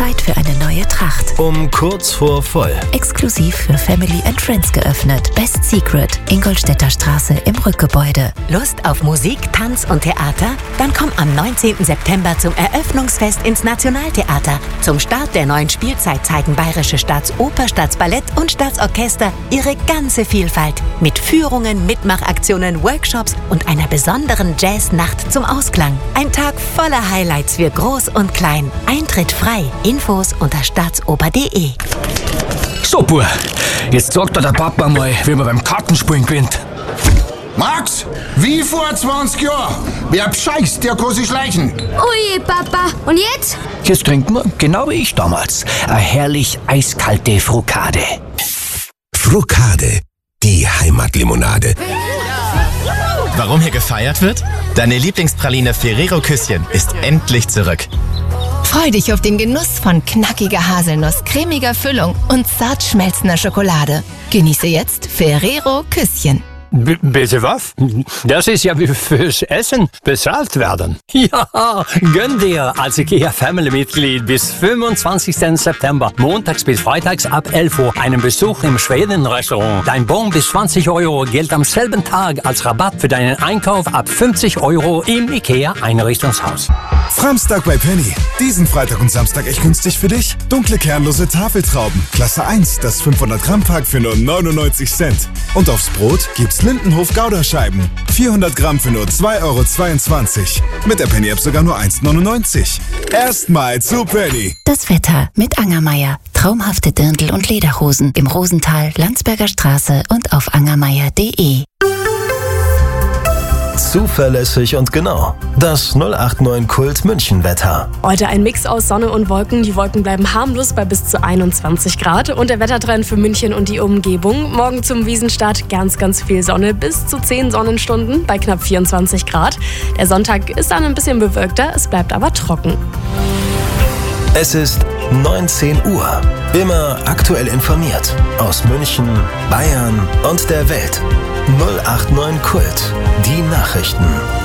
Zeit für eine neue Tracht. Um kurz vor voll. Exklusiv für Family and Friends geöffnet. Best Secret, Ingolstädter Straße im Rückgebäude. Lust auf Musik, Tanz und Theater? Dann komm am 19. September zum Eröffnungsfest ins Nationaltheater. Zum Start der neuen Spielzeit zeigen Bayerische Staatsoper, Staatsballett und Staatsorchester ihre ganze Vielfalt. Mit Führungen, Mitmachaktionen, Workshops und einer besonderen Jazznacht zum Ausklang. Ein Tag voller Highlights für Groß und Klein. Eintritt frei. Infos unter staatsoper.de. So, Bub, jetzt sagt dir der Papa mal, wie man beim Kartenspielen gewinnt. Max, wie vor 20 Jahren. Wer bescheißt, der kann sich schleichen. Ui, Papa. Und jetzt? Jetzt trinken wir, genau wie ich damals, eine herrlich eiskalte Frukade. Frukade, die Heimatlimonade. Warum hier gefeiert wird? Deine Lieblingspraline Ferrero Küsschen ist endlich zurück. Freu dich auf den Genuss von knackiger Haselnuss, cremiger Füllung und zart schmelzender Schokolade. Genieße jetzt Ferrero Küsschen. Bitte was? Das ist ja wie fürs Essen bezahlt werden. Ja, gönn dir als IKEA-Family-Mitglied bis 25. September, montags bis freitags ab 11 Uhr, einen Besuch im Schweden-Restaurant. Dein Bon bis 20 Euro gilt am selben Tag als Rabatt für deinen Einkauf ab 50 Euro im IKEA-Einrichtungshaus. Framstag bei Penny. Diesen Freitag und Samstag echt günstig für dich. Dunkle kernlose Tafeltrauben. Klasse 1, das 500 Gramm Pack für nur 99 Cent. Und aufs Brot gibt's Lindenhof-Gouda-Scheiben. 400 Gramm für nur 2,22 €. Mit der Penny-App sogar nur 1,99 €. Erstmal zu Penny. Das Wetter mit Angermeier. Traumhafte Dirndl- und Lederhosen im Rosental, Landsberger Straße und auf angermeier.de. Zuverlässig und genau. Das 089 Kult München Wetter. Heute ein Mix aus Sonne und Wolken. Die Wolken bleiben harmlos bei bis zu 21 Grad. Und der Wettertrend für München und die Umgebung. Morgen zum Wiesenstart ganz viel Sonne. Bis zu 10 Sonnenstunden bei knapp 24 Grad. Der Sonntag ist dann ein bisschen bewölkter. Es bleibt aber trocken. Es ist 19 Uhr. Immer aktuell informiert. Aus München, Bayern und der Welt. 089 Kult. Die Nachrichten.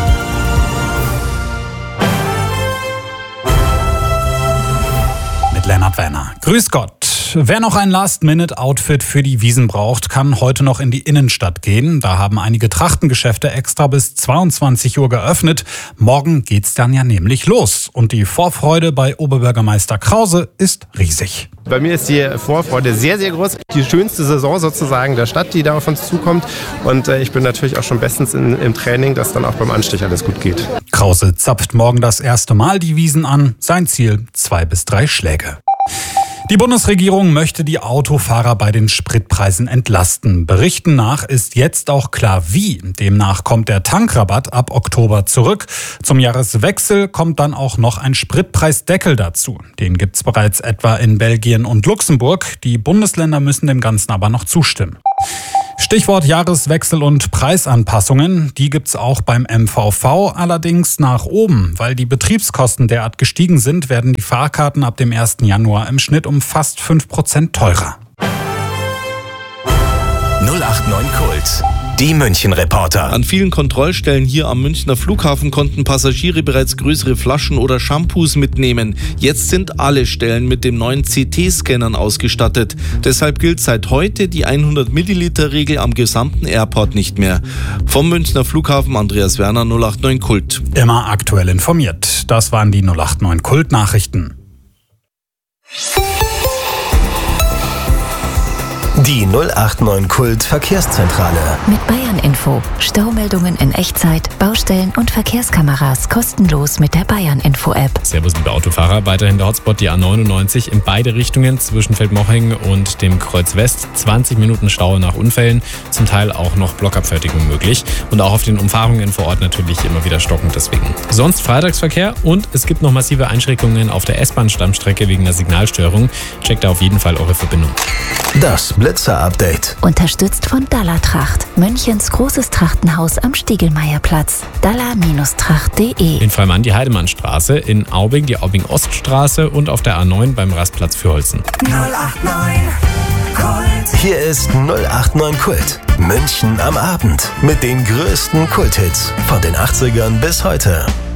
Mit Lennart Werner. Grüß Gott. Wer noch ein Last-Minute-Outfit für die Wiesn braucht, kann heute noch in die Innenstadt gehen. Da haben einige Trachtengeschäfte extra bis 22 Uhr geöffnet. Morgen geht's dann ja nämlich los. Und die Vorfreude bei Oberbürgermeister Krause ist riesig. Bei mir ist die Vorfreude sehr groß. Die schönste Saison sozusagen der Stadt, die da auf uns zukommt. Und ich bin natürlich auch schon bestens im Training, dass dann auch beim Anstich alles gut geht. Krause zapft morgen das erste Mal die Wiesn an. Sein Ziel 2 bis 3 Schläge. Die Bundesregierung möchte die Autofahrer bei den Spritpreisen entlasten. Berichten nach ist jetzt auch klar, wie. Demnach kommt der Tankrabatt ab Oktober zurück. Zum Jahreswechsel kommt dann auch noch ein Spritpreisdeckel dazu. Den gibt's bereits etwa in Belgien und Luxemburg. Die Bundesländer müssen dem Ganzen aber noch zustimmen. Stichwort Jahreswechsel und Preisanpassungen, die gibt's auch beim MVV, allerdings nach oben. Weil die Betriebskosten derart gestiegen sind, werden die Fahrkarten ab dem 1. Januar im Schnitt um fast 5% teurer. 089 Kult. Die München-Reporter. An vielen Kontrollstellen hier am Münchner Flughafen konnten Passagiere bereits größere Flaschen oder Shampoos mitnehmen. Jetzt sind alle Stellen mit dem neuen CT-Scannern ausgestattet. Deshalb gilt seit heute die 100-Milliliter-Regel am gesamten Airport nicht mehr. Vom Münchner Flughafen Andreas Werner, 089 Kult. Immer aktuell informiert. Das waren die 089 Kult-Nachrichten. Die 089 Kult Verkehrszentrale. Mit Bayern Info. Staumeldungen in Echtzeit, Baustellen und Verkehrskameras kostenlos mit der Bayern Info App. Servus liebe Autofahrer, weiterhin der Hotspot die A99 in beide Richtungen zwischen Feldmoching und dem Kreuz West. 20 Minuten Stau nach Unfällen, zum Teil auch noch Blockabfertigung möglich. Und auch auf den Umfahrungen vor Ort natürlich immer wieder stockend deswegen. Sonst Freitagsverkehr und es gibt noch massive Einschränkungen auf der S-Bahn-Stammstrecke wegen der Signalstörung. Checkt da auf jeden Fall eure Verbindung. Das Blitzer-Update. Unterstützt von Dalla-Tracht. Münchens großes Trachtenhaus am Stiegelmeierplatz. dalla-tracht.de. In Freimann die Heidemannstraße, in Aubing die Aubing-Oststraße und auf der A9 beim Rastplatz für Holzen. 089 Kult. Hier ist 089 Kult. München am Abend. Mit den größten Kulthits von den 80ern bis heute.